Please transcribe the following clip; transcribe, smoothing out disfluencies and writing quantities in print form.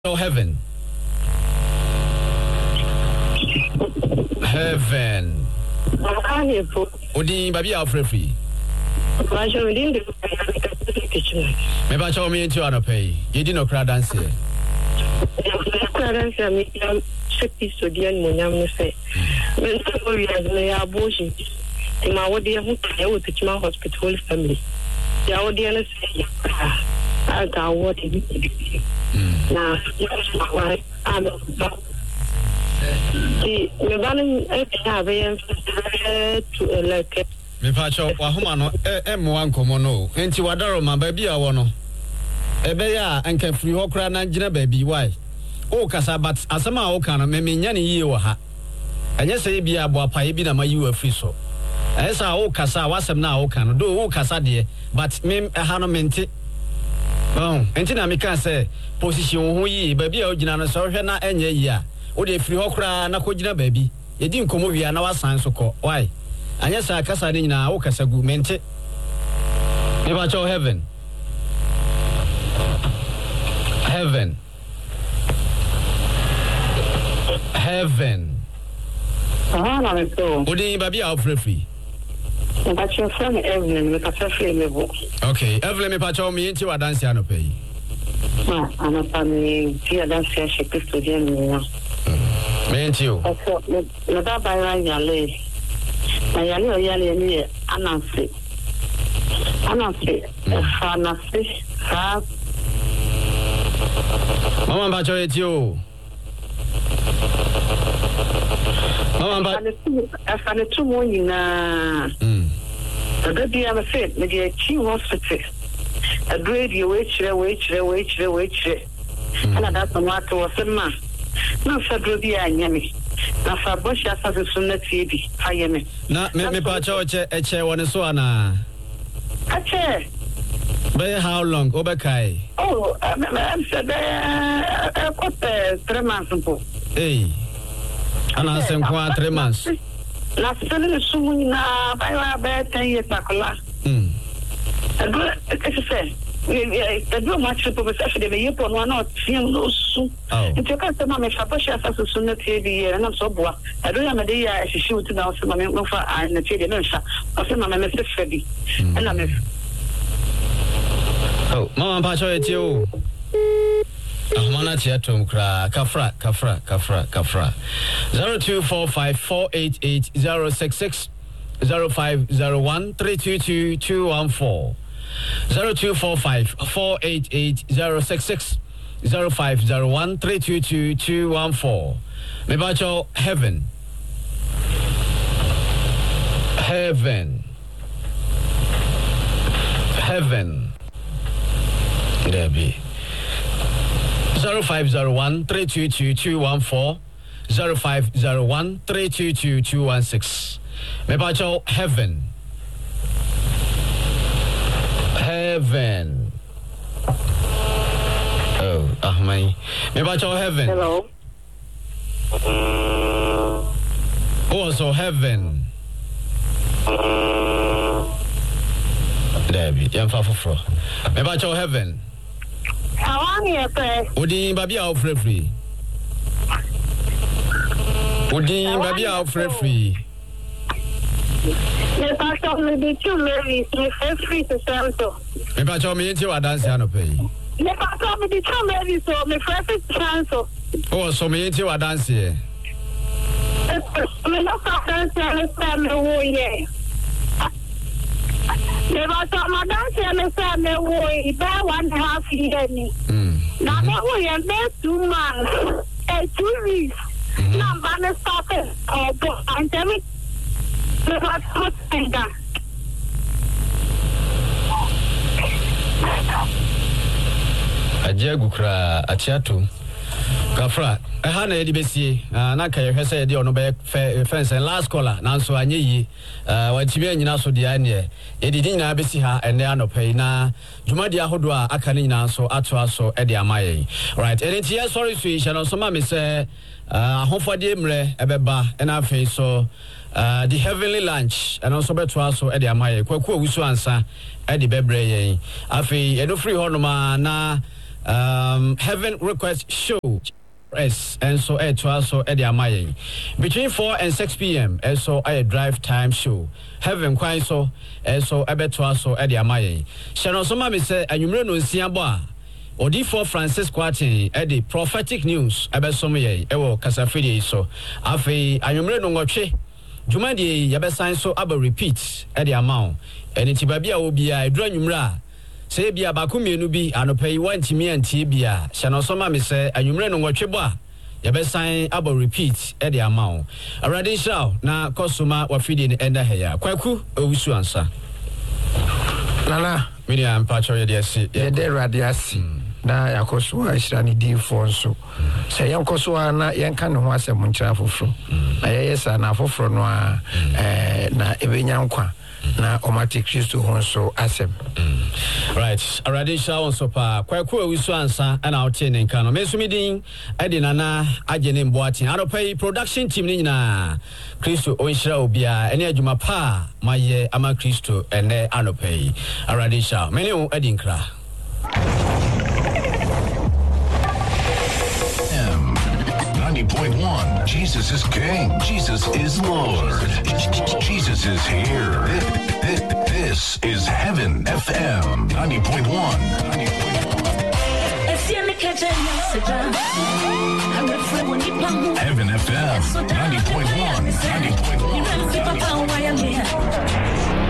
Oh, heaven. Heaven. Odi baby free. Me ba cho me into an pay. You didn't cry dance here. Shakti Sodian Munyam say. When somebody has an abortion, in my dear Hospital Hospital family. The audience say, I got what it is. Now, I'm the Lebanon to elect. Me pacho wa homa no M1 komono enti wadaro ma ba bia wo no ebe ya anka free ho kra na ngina ba bi why o kasa but asema o kana me nya ne yie wo ha anya se bia abo apae bi na ma yiwa free so esa o kasa wasem na o kana do o kasa de but me ha no mente enti na me kan say position ho yi ba bia o gina no so hwe na anya yi a o de free ho kra na ko gina ba bi yedi nkomo wi na wasan so ko why anya sa kasa ni na wo kasa gu mente me ba cho heaven na me so odi ba bia free ba cho from Evelyn me ka free level. Okay, Evelyn me pa cho me enti wa dance ano pay ana pa me ti dance she Kristo dia me me enti o me da ba ya yale na yale ni ananse ha mama ba cho eti o mama ba afane tu mo nyina da dia me fit me dia chi hospital a grade you we chire ana da tomato wasema na fadro bi anyame na fa bosha sa sunnati bi ayeme na me pa cho eche woni so ana ache by how long obekai I'm said got 3 months po ana sem kwa 3 months na sele sumu na ba 10 years akola it's say do much to be said me yepo no na tien no su nti ka se ma me fa bosha sa sunnati bi na so boa do ya me dey ya hihim ti na so ma me fa na tie de no sha o se ma me se fedi na me mama pa cho eti o mana tia tom kra kafra 0245488066 0501 322214 0245488066 0501 322214 me ba cho heaven there be 0501 322214 0501 322216 me ba cho heaven my me ba cho heaven hello so heaven there be yamfa foforo me ba cho heaven awani epe odi ba bia free odi ba bia free me pa cho me di chu me free to santo me pa cho me enti wa dance ano pay me pa cho me di chu me so me free to santo so me enti wa dance here me no ka dance ano me wo ye me ba so ma dance ano me wo ye ba 1.5 year ni na me wo ye me 2 months 2 weeks na ba me stop but I'm telling Aje gukra atiato kafra ha na yedi besie na ka ye hwese yedi ono be fence last caller na so anye yi watimi anyina so de ane yedi nyina besi ha ene anopai na dwumadi ahodo a aka ne nyina so ato aso e de amaye right and it sorry so no so ma me say ahofode mre ebeba na afei so the heavenly lunch and also beto aso e de amaye kwaku awusu ansa e de bebre yen afei eno free honoma na Heaven Request Show. Yes, and so to also Eddie Amaye. Between 4 and 6 p.m. and so a drive time show. Heaven quite so and so a bet to also Eddie Amaye. Sharon Soma say and you know Siamba. Odi for Francis Quartin Eddie prophetic news Ebesomoye Ewo Kasafidi so. Afi ayumre no ngoche. Jumadi yabesan so aba repeat Eddie amount. And it babia obia edra nyumra. Say bia bakumienu bi anopai wantimi antie bia Sharon Soma me say anwumre no nwotwe bo a yabesan abo repeat e de amount already show na kosuma wafidi ni enda heya kwaku owusu ansa nana mini ampacho ye de si ye de radiasi na yakoso ahira ni difo nso se yankoso na yanka ne ho asem nkyira foforo na yesa na foforo no a na ebenya nkwa na omatic Kristo honso asem right already show so pa kwaku owusu ansa na ote ne nka no mesumidin ade nana agene mboatin aropai production team ni nyina Kristo onhira obia ene adwuma pa maye ama Kristo ene anopai already show many o adi nkra 90.1 Jesus is King. Jesus is Lord. Jesus is here. This is Heaven FM 90.1. Heaven FM 90.1. 90.1.